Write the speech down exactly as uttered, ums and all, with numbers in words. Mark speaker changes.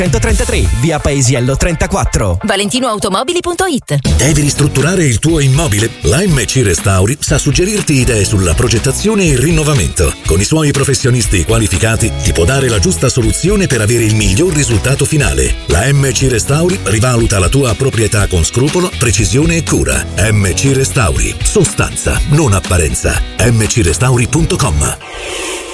Speaker 1: centotrentatré, via Paesiello trentaquattro.
Speaker 2: valentinoautomobili punto it.
Speaker 3: Devi ristrutturare il tuo immobile? La M C Restauri sa suggerirti idee sulla progettazione e il rinnovamento. Con i suoi professionisti qualificati ti può dare la giusta soluzione per avere il miglior risultato finale. La M C Restauri rivaluta la tua proprietà con scrupolo, precisione e cura. M C Restauri. Sostanza, non apparenza. m c restauri punto com.